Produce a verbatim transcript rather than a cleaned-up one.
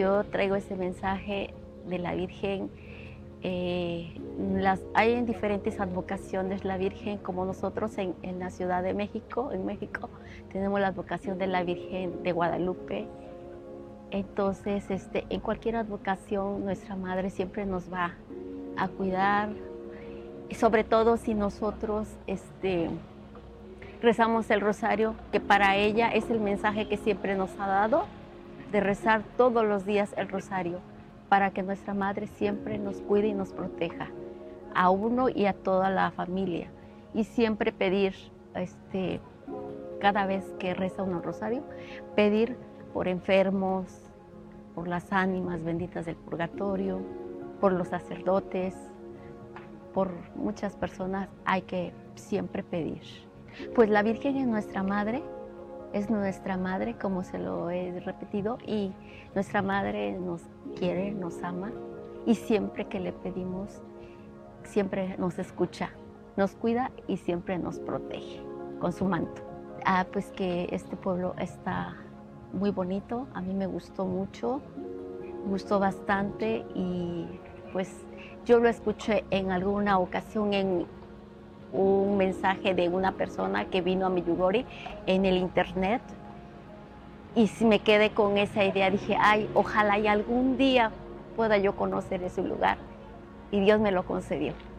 yo traigo ese mensaje de la Virgen. Eh, las, hay en diferentes advocaciones la Virgen, como nosotros en, en la Ciudad de México, en México, tenemos la advocación de la Virgen de Guadalupe. Entonces, este, en cualquier advocación, nuestra Madre siempre nos va a cuidar, y sobre todo si nosotros este, rezamos el rosario, que para ella es el mensaje que siempre nos ha dado, de rezar todos los días el rosario, para que nuestra Madre siempre nos cuide y nos proteja, a uno y a toda la familia. Y siempre pedir, este, cada vez que reza uno el rosario, pedir por enfermos, por las ánimas benditas del purgatorio, por los sacerdotes, por muchas personas hay que siempre pedir. Pues la Virgen es nuestra Madre, es nuestra Madre, como se lo he repetido, y nuestra Madre nos quiere, nos ama, y siempre que le pedimos, siempre nos escucha, nos cuida y siempre nos protege con su manto. Ah, pues que este pueblo está muy bonito, a mí me gustó mucho, me gustó bastante, y pues yo lo escuché en alguna ocasión en un mensaje de una persona que vino a Medjugorje en el internet, y si me quedé con esa idea, dije, ay, ojalá y algún día pueda yo conocer ese lugar, y Dios me lo concedió.